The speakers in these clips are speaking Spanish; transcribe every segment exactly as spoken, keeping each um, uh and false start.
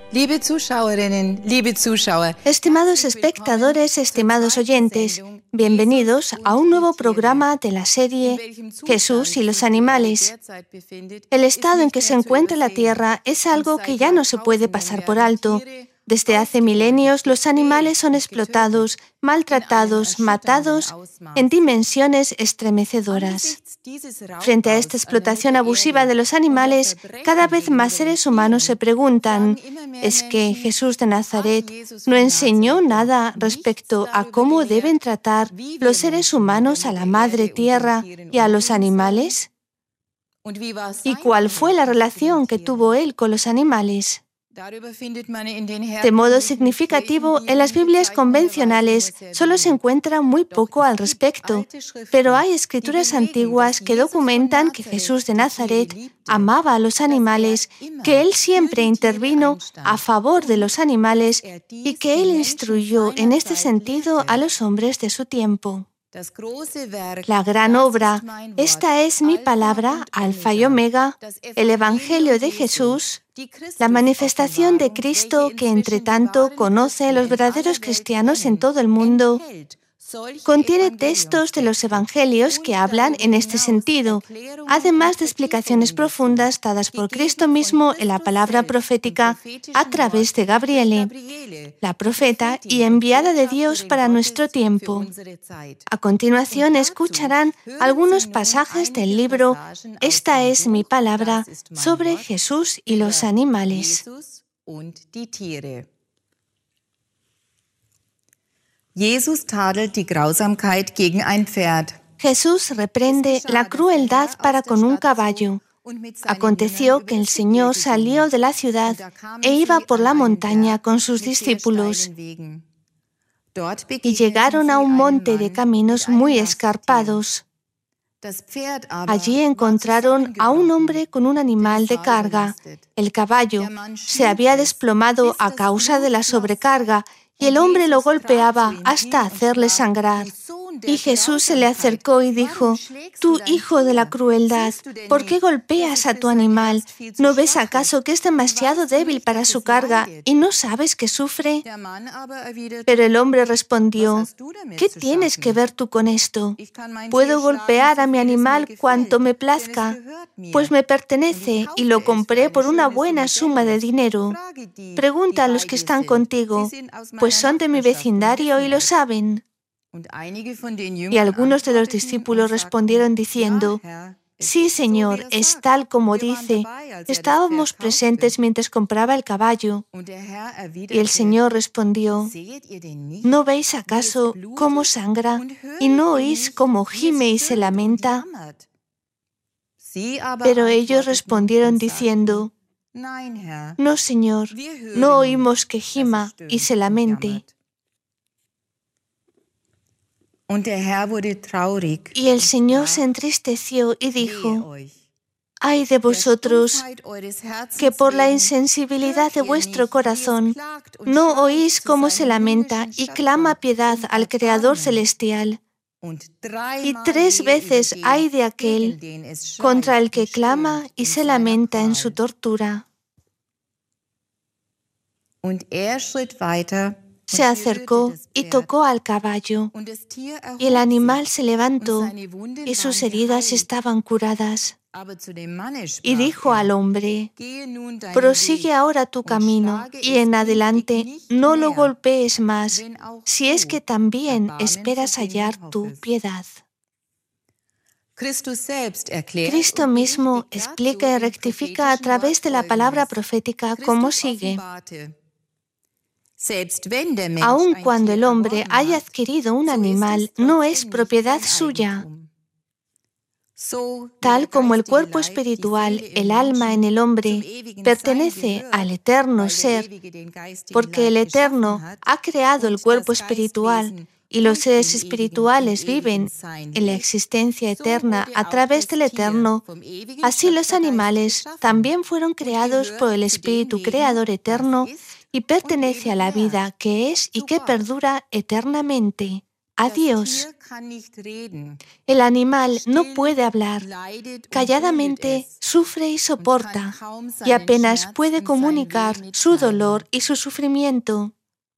Liebe Zuschauerinnen, liebe Zuschauer. Estimados espectadores, estimados oyentes, bienvenidos a un nuevo programa de la serie Jesús y los animales. El estado en que se encuentra la Tierra es algo que ya no se puede pasar por alto. Desde hace milenios, los animales son explotados, maltratados, matados en dimensiones estremecedoras. Frente a esta explotación abusiva de los animales, cada vez más seres humanos se preguntan, ¿es que Jesús de Nazaret no enseñó nada respecto a cómo deben tratar los seres humanos a la Madre Tierra y a los animales? ¿Y cuál fue la relación que tuvo él con los animales? De modo significativo, en las Biblias convencionales solo se encuentra muy poco al respecto, pero hay escrituras antiguas que documentan que Jesús de Nazaret amaba a los animales, que él siempre intervino a favor de los animales y que él instruyó en este sentido a los hombres de su tiempo. La gran obra, esta es mi palabra, Alfa y Omega, el Evangelio de Jesús, la manifestación de Cristo que entre tanto conoce a los verdaderos cristianos en todo el mundo, contiene textos de los evangelios que hablan en este sentido, además de explicaciones profundas dadas por Cristo mismo en la palabra profética a través de Gabriele, la profeta y enviada de Dios para nuestro tiempo. A continuación escucharán algunos pasajes del libro Esta es mi palabra sobre Jesús y los animales. Jesus tadelt die Grausamkeit gegen ein Pferd. Jesús reprende la crueldad para con un caballo. Aconteció que el Señor salió de la ciudad e iba por la montaña con sus discípulos. Y llegaron a un monte de caminos muy escarpados. Allí encontraron a un hombre con un animal de carga. El caballo se había desplomado a causa de la sobrecarga y el hombre lo golpeaba hasta hacerle sangrar. Y Jesús se le acercó y dijo, «Tú, hijo de la crueldad, ¿por qué golpeas a tu animal? ¿No ves acaso que es demasiado débil para su carga y no sabes que sufre?» Pero el hombre respondió, «¿Qué tienes que ver tú con esto? Puedo golpear a mi animal cuanto me plazca, pues me pertenece y lo compré por una buena suma de dinero. Pregunta a los que están contigo, pues son de mi vecindario y lo saben». Y algunos de los discípulos respondieron diciendo, «Sí, Señor, es tal como dice. Estábamos presentes mientras compraba el caballo». Y el Señor respondió, «¿No veis acaso cómo sangra y no oís cómo gime y se lamenta?» Pero ellos respondieron diciendo, «No, Señor, no oímos que gima y se lamente». Y el Señor se entristeció y dijo, «Ay de vosotros, que por la insensibilidad de vuestro corazón no oís cómo se lamenta y clama piedad al Creador celestial. Y tres veces ay de aquel contra el que clama y se lamenta en su tortura». Se acercó y tocó al caballo, y el animal se levantó, y sus heridas estaban curadas. Y dijo al hombre, «Prosigue ahora tu camino, y en adelante no lo golpees más, si es que también esperas hallar tu piedad». Cristo mismo explica y rectifica a través de la palabra profética como sigue. Aun cuando el hombre haya adquirido un animal, no es propiedad suya. Tal como el cuerpo espiritual, el alma en el hombre, pertenece al eterno ser, porque el Eterno ha creado el cuerpo espiritual y los seres espirituales viven en la existencia eterna a través del Eterno, así los animales también fueron creados por el Espíritu Creador eterno y pertenece a la vida que es y que perdura eternamente. a Dios. El animal no puede hablar. Calladamente sufre y soporta, y apenas puede comunicar su dolor y su sufrimiento.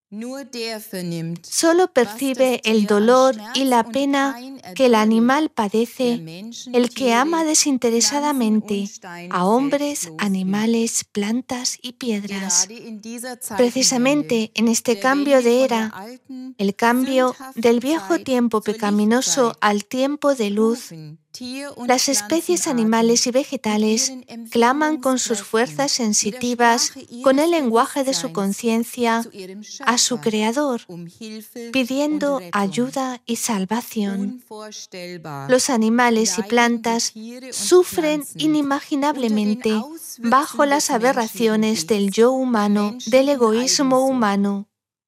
Solo percibe el dolor y la pena que el animal padece, el que ama desinteresadamente a hombres, animales, plantas y piedras. Precisamente en este cambio de era, el cambio del viejo tiempo pecaminoso al tiempo de luz, las especies animales y vegetales claman con sus fuerzas sensitivas, con el lenguaje de su conciencia, a su Creador, pidiendo ayuda y salvación. Los animales y plantas sufren inimaginablemente bajo las aberraciones del yo humano, del egoísmo humano.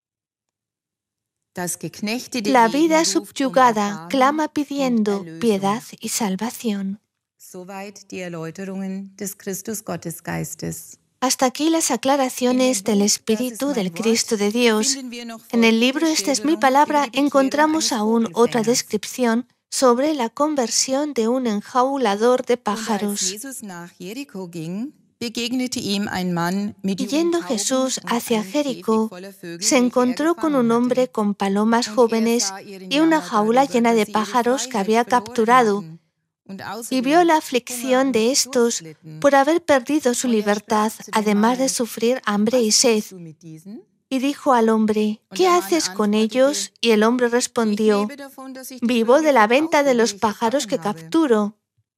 La vida subyugada clama pidiendo piedad y salvación. Hasta aquí las aclaraciones del Espíritu del Cristo de Dios. En el libro Esta es mi palabra encontramos aún otra descripción sobre la conversión de un enjaulador de pájaros. Y yendo Jesús hacia Jericó, se encontró con un hombre con palomas jóvenes y una jaula llena de pájaros que había capturado, y vio la aflicción de estos por haber perdido su libertad, además de sufrir hambre y sed. Y dijo al hombre: ¿qué haces con ellos? Y el hombre respondió: vivo de la venta de los pájaros que capturo.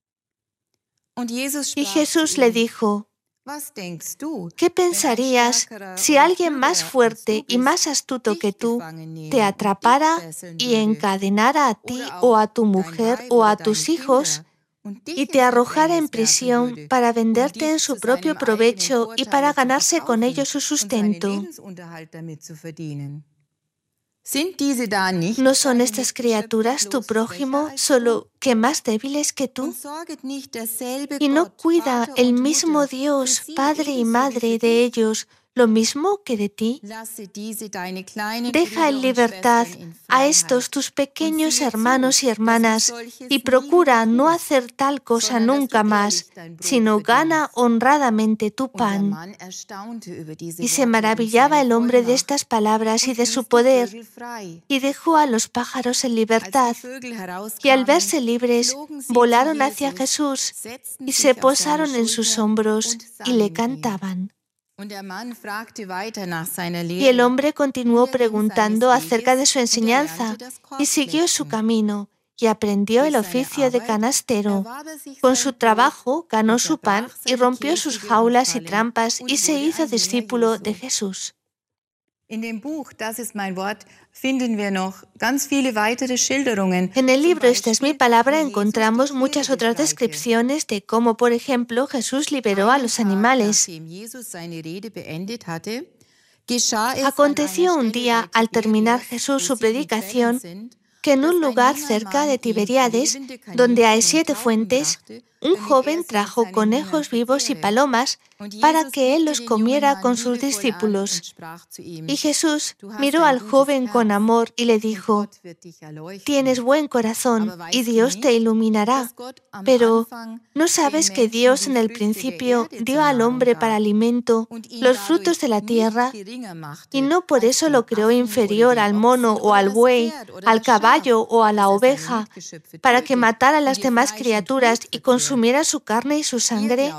Y Jesús le dijo: ¿qué pensarías si alguien más fuerte y más astuto que tú te atrapara y encadenara a ti o a tu mujer o a tus hijos y te arrojara en prisión para venderte en su propio provecho y para ganarse con ello su sustento? ¿No son estas criaturas tu prójimo, solo que más débiles que tú? ¿Y no cuida el mismo Dios, Padre y Madre de ellos, lo mismo que de ti? Deja en libertad a estos tus pequeños hermanos y hermanas y procura no hacer tal cosa nunca más, sino gana honradamente tu pan. Y se maravillaba el hombre de estas palabras y de su poder, y dejó a los pájaros en libertad, y al verse libres volaron hacia Jesús y se posaron en sus hombros y le cantaban. Y el hombre continuó preguntando acerca de su enseñanza y siguió su camino y aprendió el oficio de canastero. Con su trabajo ganó su pan y rompió sus jaulas y trampas y se hizo discípulo de Jesús. En el libro Esta es mi palabra encontramos muchas otras descripciones de cómo, por ejemplo, Jesús liberó a los animales. Aconteció un día, al terminar Jesús su predicación, que en un lugar cerca de Tiberíades, donde hay siete fuentes, un joven trajo conejos vivos y palomas para que él los comiera con sus discípulos. Y Jesús miró al joven con amor y le dijo: tienes buen corazón y Dios te iluminará, pero ¿no sabes que Dios en el principio dio al hombre para alimento los frutos de la tierra y no por eso lo creó inferior al mono o al buey, al caballo o a la oveja, para que matara a las demás criaturas y consumiera su carne y su sangre?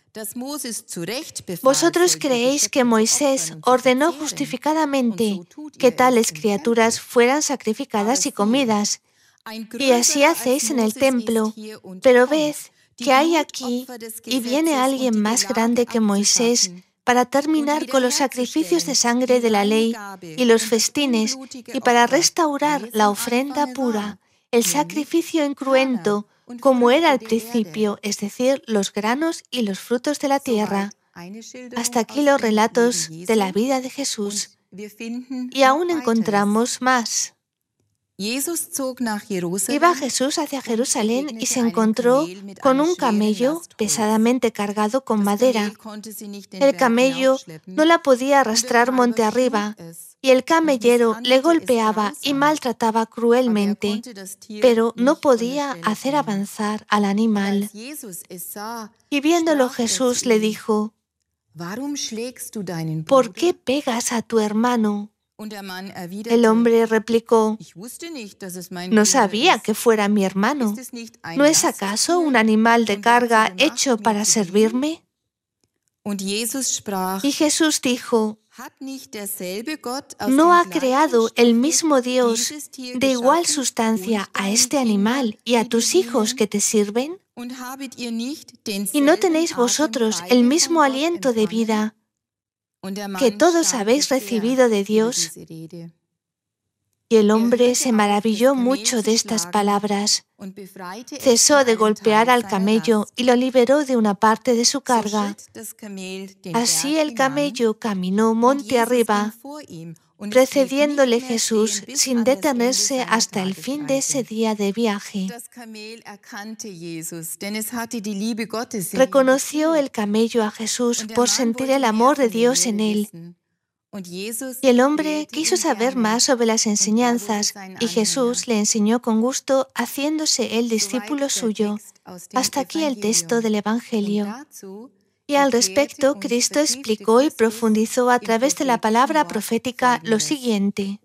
Vosotros creéis que Moisés ordenó justificadamente que tales criaturas fueran sacrificadas y comidas, y así hacéis en el templo, pero ved que hay aquí y viene alguien más grande que Moisés para terminar con los sacrificios de sangre de la ley y los festines y para restaurar la ofrenda pura, el sacrificio incruento, como era al principio, es decir, los granos y los frutos de la tierra. Hasta aquí los relatos de la vida de Jesús. Y aún encontramos más. Iba Jesús hacia Jerusalén y se encontró con un camello pesadamente cargado con madera. El camello no la podía arrastrar monte arriba, y el camellero le golpeaba y maltrataba cruelmente, pero no podía hacer avanzar al animal. Y viéndolo Jesús le dijo: ¿por qué pegas a tu hermano? El hombre replicó: no sabía que fuera mi hermano. ¿No es acaso un animal de carga hecho para servirme? Y Jesús dijo: ¿no ha creado el mismo Dios de igual sustancia a este animal y a tus hijos que te sirven? ¿Y no tenéis vosotros el mismo aliento de vida que todos habéis recibido de Dios? Y el hombre se maravilló mucho de estas palabras. Cesó de golpear al camello y lo liberó de una parte de su carga. Así el camello caminó monte arriba, precediéndole Jesús sin detenerse hasta el fin de ese día de viaje. Reconoció el camello a Jesús por sentir el amor de Dios en él. Y el hombre quiso saber más sobre las enseñanzas, y Jesús le enseñó con gusto, haciéndose él discípulo suyo. Hasta aquí el texto del Evangelio. Y al respecto, Cristo explicó y profundizó a través de la palabra profética lo siguiente.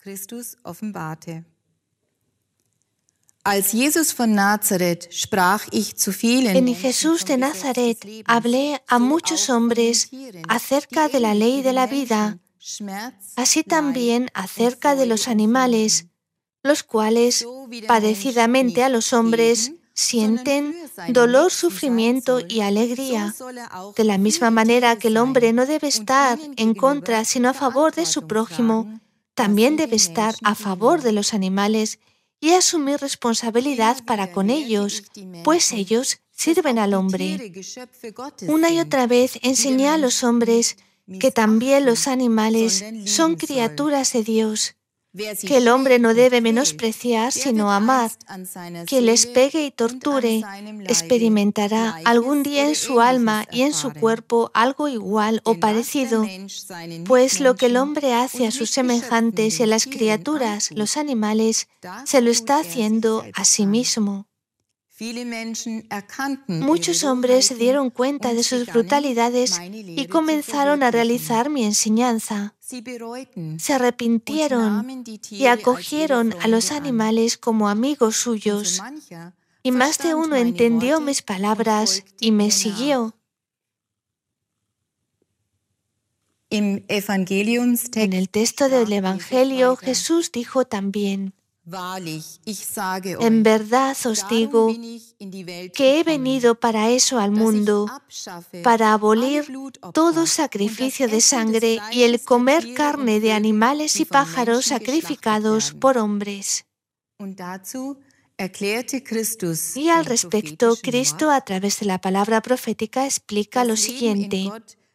En Jesús de Nazaret hablé a muchos hombres acerca de la ley de la vida, así también acerca de los animales, los cuales, parecidamente a los hombres, sienten dolor, sufrimiento y alegría. De la misma manera que el hombre no debe estar en contra, sino a favor de su prójimo, también debe estar a favor de los animales y asumir responsabilidad para con ellos, pues ellos sirven al hombre. Una y otra vez enseñé a los hombres que también los animales son criaturas de Dios, que el hombre no debe menospreciar sino amar. Quien les pegue y torture experimentará algún día en su alma y en su cuerpo algo igual o parecido, pues lo que el hombre hace a sus semejantes y a las criaturas, los animales, se lo está haciendo a sí mismo. Muchos hombres se dieron cuenta de sus brutalidades y comenzaron a realizar mi enseñanza. Se arrepintieron y acogieron a los animales como amigos suyos. Y más de uno entendió mis palabras y me siguió. En el texto del Evangelio, Jesús dijo también: en verdad os digo que he venido para eso al mundo, para abolir todo sacrificio de sangre y el comer carne de animales y pájaros sacrificados por hombres. Y al respecto, Cristo, a través de la palabra profética, explica lo siguiente.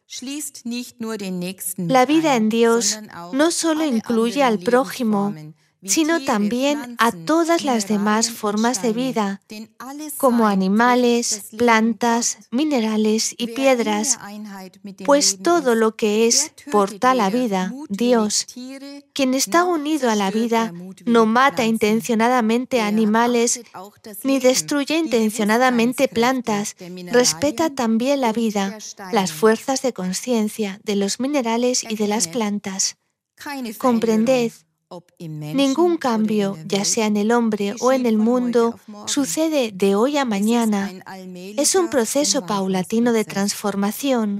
La vida en Dios no solo incluye al prójimo, sino también a todas las demás formas de vida, como animales, plantas, minerales y piedras, pues todo lo que es porta la vida, Dios, quien está unido a la vida, no mata intencionadamente animales, ni destruye intencionadamente plantas, respeta también la vida, las fuerzas de conciencia de los minerales y de las plantas. Comprended, ningún cambio, ya sea en el hombre o en el mundo, sucede de hoy a mañana. Es un proceso paulatino de transformación.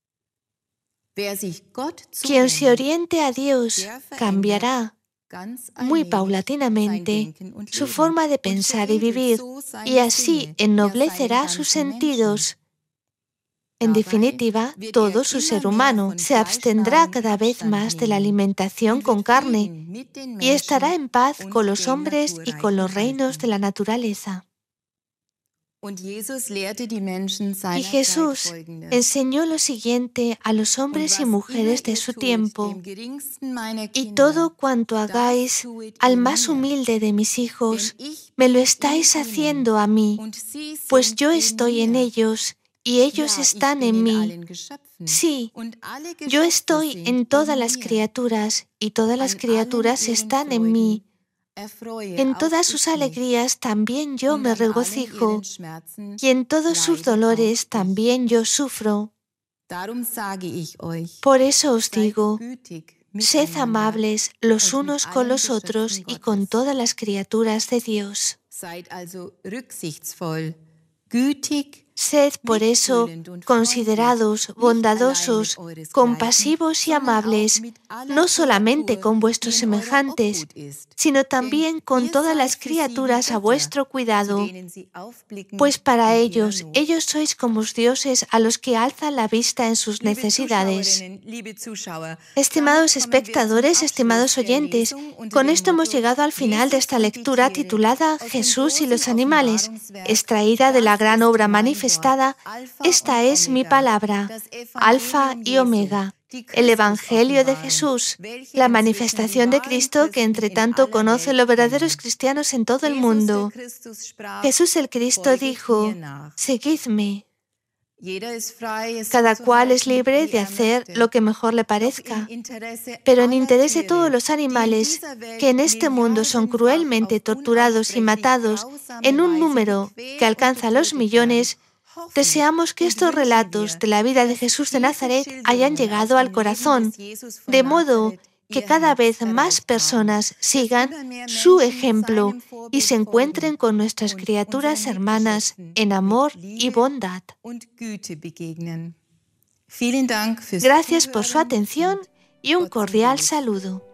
Quien se oriente a Dios cambiará muy paulatinamente su forma de pensar y vivir, y así ennoblecerá sus sentidos. En definitiva, todo su ser humano se abstendrá cada vez más de la alimentación con carne y estará en paz con los hombres y con los reinos de la naturaleza. Y Jesús enseñó lo siguiente a los hombres y mujeres de su tiempo: y todo cuanto hagáis al más humilde de mis hijos, me lo estáis haciendo a mí, pues yo estoy en ellos y ellos están en mí. Sí, yo estoy en todas las criaturas y todas las criaturas están en mí. En todas sus alegrías también yo me regocijo, y en todos sus dolores también yo sufro. Por eso os digo, sed amables los unos con los otros y con todas las criaturas de Dios. Sed por eso considerados, bondadosos, compasivos y amables, no solamente con vuestros semejantes, sino también con todas las criaturas a vuestro cuidado, pues para ellos, ellos sois como dioses a los que alzan la vista en sus necesidades. Estimados espectadores, estimados oyentes, con esto hemos llegado al final de esta lectura titulada Jesús y los animales, extraída de la gran obra manifestada Esta es mi palabra, Alfa y Omega, el Evangelio de Jesús, la manifestación de Cristo que entre tanto conocen los verdaderos cristianos en todo el mundo. Jesús el Cristo dijo, seguidme. Cada cual es libre de hacer lo que mejor le parezca, pero en interés de todos los animales que en este mundo son cruelmente torturados y matados en un número que alcanza los millones, deseamos que estos relatos de la vida de Jesús de Nazaret hayan llegado al corazón, de modo que cada vez más personas sigan su ejemplo y se encuentren con nuestras criaturas hermanas en amor y bondad. Gracias por su atención y un cordial saludo.